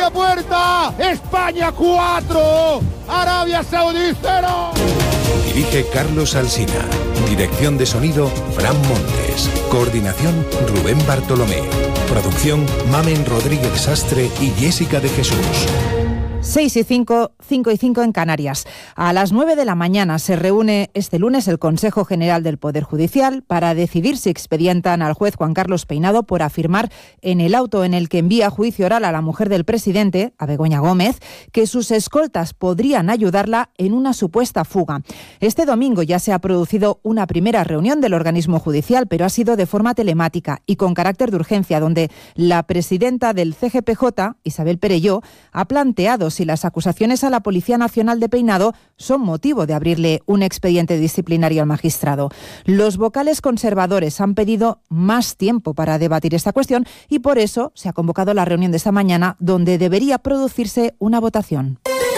media puerta. España 4, Arabia Saudí 0. Dirige Carlos Alsina. Dirección de sonido, Fran Montes. Coordinación, Rubén Bartolomé. Producción, Mamen Rodríguez Sastre y Jessica de Jesús. 6 y 5, 5 y 5 en Canarias. A las 9 de la mañana se reúne este lunes el Consejo General del Poder Judicial para decidir si expedientan al juez Juan Carlos Peinado por afirmar en el auto en el que envía a juicio oral a la mujer del presidente, a Begoña Gómez, que sus escoltas podrían ayudarla en una supuesta fuga. Este domingo ya se ha producido una primera reunión del organismo judicial, pero ha sido de forma telemática y con carácter de urgencia, donde la presidenta del CGPJ, Isabel Perelló, ha planteado si las acusaciones a la Policía Nacional de Peinado son motivo de abrirle un expediente disciplinario al magistrado. Los vocales conservadores han pedido más tiempo para debatir esta cuestión y por eso se ha convocado la reunión de esta mañana, donde debería producirse una votación.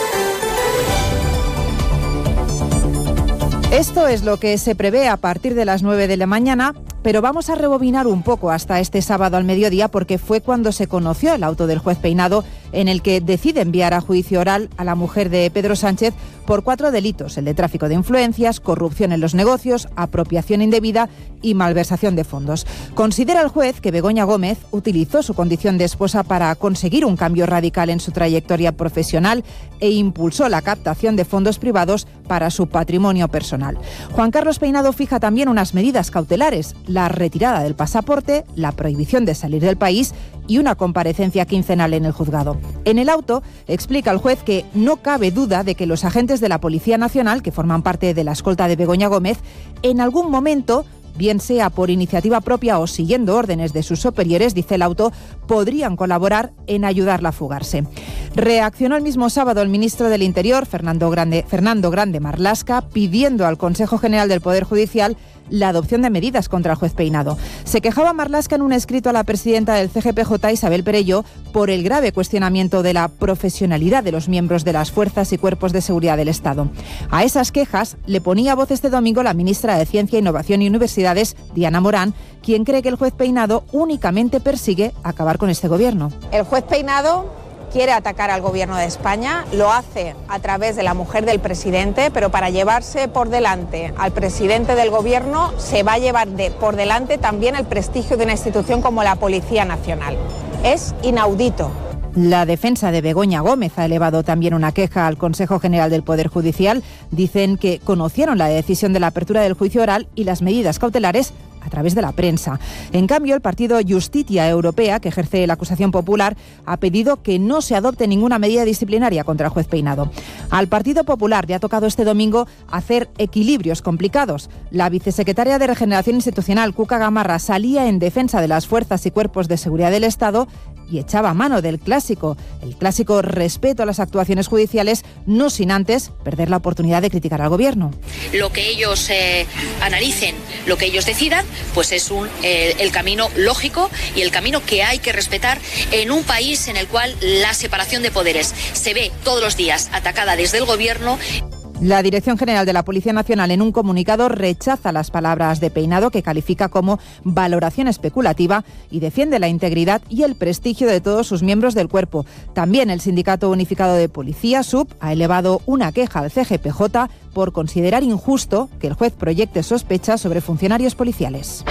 Esto es lo que se prevé a partir de las 9 de la mañana, pero vamos a rebobinar un poco hasta este sábado al mediodía, porque fue cuando se conoció el auto del juez Peinado en el que decide enviar a juicio oral a la mujer de Pedro Sánchez por 4 delitos: el de tráfico de influencias, corrupción en los negocios, apropiación indebida y malversación de fondos. Considera el juez que Begoña Gómez utilizó su condición de esposa para conseguir un cambio radical en su trayectoria profesional e impulsó la captación de fondos privados para su patrimonio personal. Juan Carlos Peinado fija también unas medidas cautelares: la retirada del pasaporte, la prohibición de salir del país y una comparecencia quincenal en el juzgado. En el auto explica el juez que no cabe duda de que los agentes de la Policía Nacional, que forman parte de la escolta de Begoña Gómez, en algún momento, bien sea por iniciativa propia o siguiendo órdenes de sus superiores, dice el auto, podrían colaborar en ayudarla a fugarse. Reaccionó el mismo sábado el ministro del Interior, Fernando Grande Marlaska, pidiendo al Consejo General del Poder Judicial la adopción de medidas contra el juez Peinado. Se quejaba Marlaska en un escrito a la presidenta del CGPJ, Isabel Perelló, por el grave cuestionamiento de la profesionalidad de los miembros de las fuerzas y cuerpos de seguridad del Estado. A esas quejas le ponía voz este domingo la ministra de Ciencia, Innovación y Universidades, Diana Morán, quien cree que el juez Peinado únicamente persigue acabar con este gobierno. El juez Peinado quiere atacar al gobierno de España, lo hace a través de la mujer del presidente, pero para llevarse por delante al presidente del gobierno se va a llevar por delante también el prestigio de una institución como la Policía Nacional. Es inaudito. La defensa de Begoña Gómez ha elevado también una queja al Consejo General del Poder Judicial. Dicen que conocieron la decisión de la apertura del juicio oral y las medidas cautelares a través de la prensa. En cambio, el partido Justicia Europea, que ejerce la acusación popular, ha pedido que no se adopte ninguna medida disciplinaria contra el juez Peinado. Al Partido Popular le ha tocado este domingo hacer equilibrios complicados. La vicesecretaria de Regeneración Institucional, Cuca Gamarra, salía en defensa de las fuerzas y cuerpos de seguridad del Estado y echaba mano del clásico, el clásico respeto a las actuaciones judiciales, no sin antes perder la oportunidad de criticar al gobierno. Lo que ellos analicen, lo que ellos decidan, pues es el camino lógico y el camino que hay que respetar en un país en el cual la separación de poderes se ve todos los días atacada desde el gobierno. La Dirección General de la Policía Nacional, en un comunicado, rechaza las palabras de Peinado, que califica como valoración especulativa, y defiende la integridad y el prestigio de todos sus miembros del cuerpo. También el Sindicato Unificado de Policía, SUP, ha elevado una queja al CGPJ por considerar injusto que el juez proyecte sospechas sobre funcionarios policiales.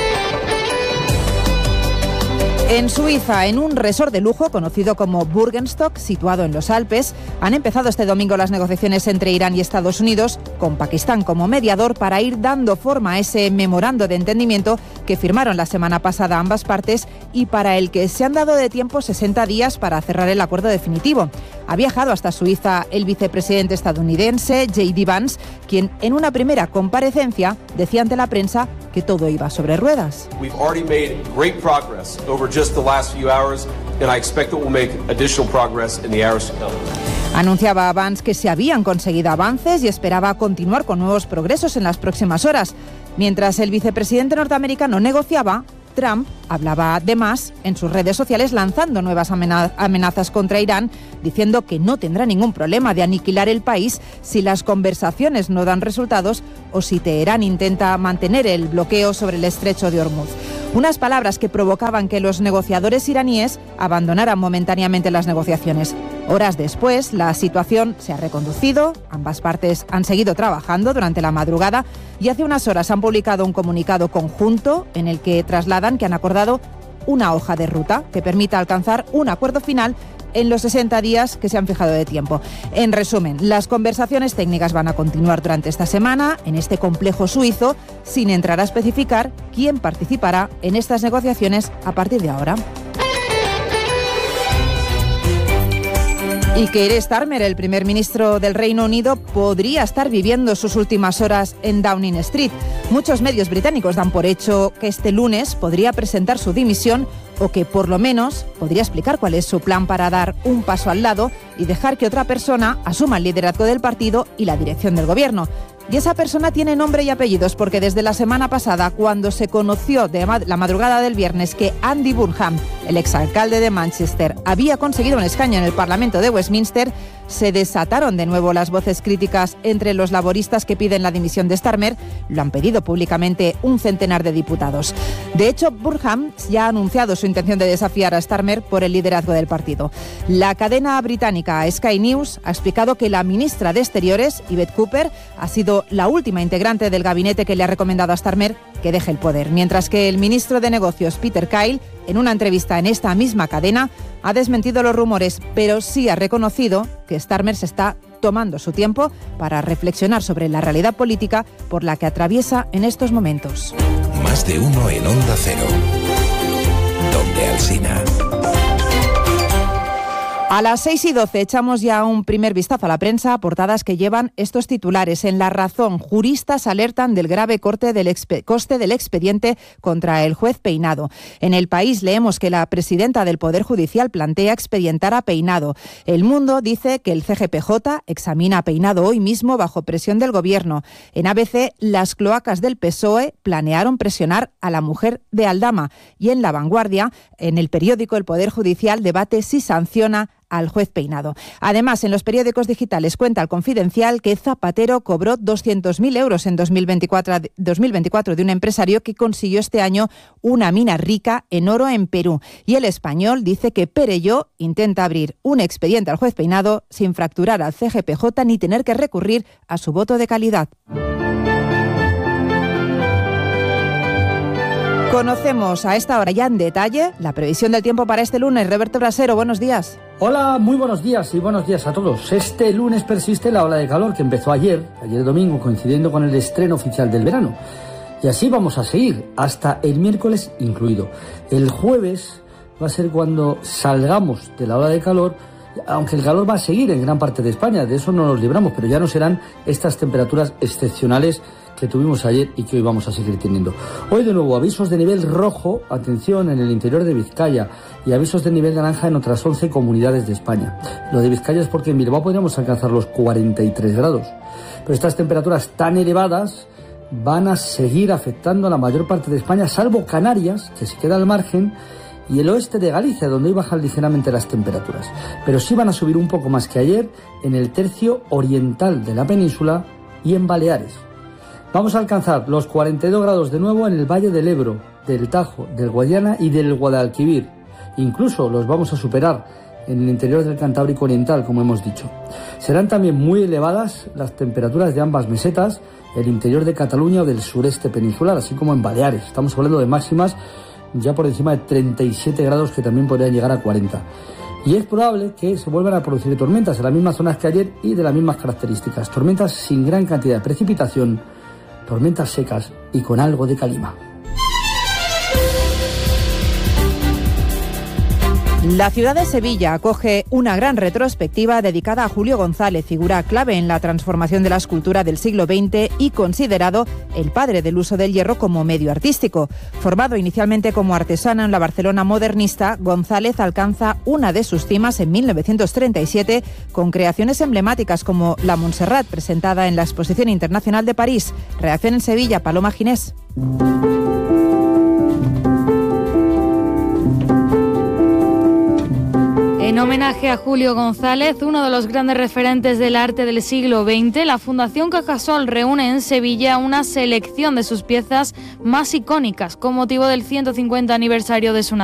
En Suiza, en un resort de lujo conocido como Bürgenstock, situado en los Alpes, han empezado este domingo las negociaciones entre Irán y Estados Unidos, con Pakistán como mediador, para ir dando forma a ese memorando de entendimiento que firmaron la semana pasada ambas partes y para el que se han dado de tiempo 60 días para cerrar el acuerdo definitivo. Ha viajado hasta Suiza el vicepresidente estadounidense, J.D. Vance, quien en una primera comparecencia decía ante la prensa que todo iba sobre ruedas. We've already made great progress over just the last few hours, and I expect that we'll make additional progress in the hours to come. Anunciaba Vance que se habían conseguido avances y esperaba continuar con nuevos progresos en las próximas horas. Mientras el vicepresidente norteamericano negociaba, Trump hablaba de más en sus redes sociales, lanzando nuevas amenazas contra Irán, diciendo que no tendrá ningún problema de aniquilar el país si las conversaciones no dan resultados o si Teherán intenta mantener el bloqueo sobre el estrecho de Hormuz. Unas palabras que provocaban que los negociadores iraníes abandonaran momentáneamente las negociaciones. Horas después, la situación se ha reconducido, ambas partes han seguido trabajando durante la madrugada y hace unas horas han publicado un comunicado conjunto en el que trasladan que han acordado una hoja de ruta que permita alcanzar un acuerdo final en los 60 días que se han fijado de tiempo. En resumen, las conversaciones técnicas van a continuar durante esta semana en este complejo suizo, sin entrar a especificar quién participará en estas negociaciones a partir de ahora. Y Keir Starmer, el primer ministro del Reino Unido, podría estar viviendo sus últimas horas en Downing Street. Muchos medios británicos dan por hecho que este lunes podría presentar su dimisión o que por lo menos podría explicar cuál es su plan para dar un paso al lado y dejar que otra persona asuma el liderazgo del partido y la dirección del gobierno. Y esa persona tiene nombre y apellidos porque desde la semana pasada, cuando se conoció de la madrugada del viernes que Andy Burnham, el exalcalde de Manchester, había conseguido un escaño en el Parlamento de Westminster, se desataron de nuevo las voces críticas entre los laboristas que piden la dimisión de Starmer. Lo han pedido públicamente un centenar de diputados. De hecho, Burnham ya ha anunciado su intención de desafiar a Starmer por el liderazgo del partido. La cadena británica Sky News ha explicado que la ministra de Exteriores, Yvette Cooper, ha sido la última integrante del gabinete que le ha recomendado a Starmer que deje el poder, mientras que el ministro de Negocios, Peter Kyle, en una entrevista en esta misma cadena, ha desmentido los rumores, pero sí ha reconocido que Starmer se está tomando su tiempo para reflexionar sobre la realidad política por la que atraviesa en estos momentos. Más de uno en Onda Cero. Donde Alsina. A las 6:12 echamos ya un primer vistazo a la prensa, portadas que llevan estos titulares. En La Razón, juristas alertan del grave coste del expediente contra el juez Peinado. En El País leemos que la presidenta del Poder Judicial plantea expedientar a Peinado. El Mundo dice que el CGPJ examina a Peinado hoy mismo bajo presión del Gobierno. En ABC, las cloacas del PSOE planearon presionar a la mujer de Aldama. Y en La Vanguardia, en el periódico El Poder Judicial debate si sanciona al juez Peinado. Además, en los periódicos digitales cuenta El Confidencial que Zapatero cobró 200.000 euros en 2024 de un empresario que consiguió este año una mina rica en oro en Perú. Y El Español dice que Perelló intenta abrir un expediente al juez Peinado sin fracturar al CGPJ ni tener que recurrir a su voto de calidad. Conocemos a esta hora ya en detalle la previsión del tiempo para este lunes. Roberto Brasero, buenos días. Hola, muy buenos días y buenos días a todos. Este lunes persiste la ola de calor que empezó ayer domingo, coincidiendo con el estreno oficial del verano. Y así vamos a seguir, hasta el miércoles incluido. El jueves va a ser cuando salgamos de la ola de calor, aunque el calor va a seguir en gran parte de España, de eso no nos libramos, pero ya no serán estas temperaturas excepcionales que tuvimos ayer y que hoy vamos a seguir teniendo. Hoy de nuevo avisos de nivel rojo, atención, en el interior de Vizcaya, y avisos de nivel naranja en otras 11 comunidades de España. Lo de Vizcaya es porque en Bilbao podríamos alcanzar los 43 grados. Pero estas temperaturas tan elevadas van a seguir afectando a la mayor parte de España, salvo Canarias, que se queda al margen, y el oeste de Galicia, donde hoy bajan ligeramente las temperaturas. Pero sí van a subir un poco más que ayer en el tercio oriental de la península y en Baleares. Vamos a alcanzar los 42 grados de nuevo en el Valle del Ebro, del Tajo, del Guadiana y del Guadalquivir. Incluso los vamos a superar en el interior del Cantábrico Oriental, como hemos dicho. Serán también muy elevadas las temperaturas de ambas mesetas, el interior de Cataluña o del sureste peninsular, así como en Baleares. Estamos hablando de máximas ya por encima de 37 grados, que también podrían llegar a 40. Y es probable que se vuelvan a producir tormentas en las mismas zonas que ayer y de las mismas características. Tormentas sin gran cantidad de precipitación, tormentas secas y con algo de calima. La ciudad de Sevilla acoge una gran retrospectiva dedicada a Julio González, figura clave en la transformación de la escultura del siglo XX y considerado el padre del uso del hierro como medio artístico. Formado inicialmente como artesano en la Barcelona modernista, González alcanza una de sus cimas en 1937 con creaciones emblemáticas como la Montserrat, presentada en la Exposición Internacional de París. Reacción en Sevilla, Paloma Ginés. En homenaje a Julio González, uno de los grandes referentes del arte del siglo XX, la Fundación Cajasol reúne en Sevilla una selección de sus piezas más icónicas con motivo del 150 aniversario de su nacimiento.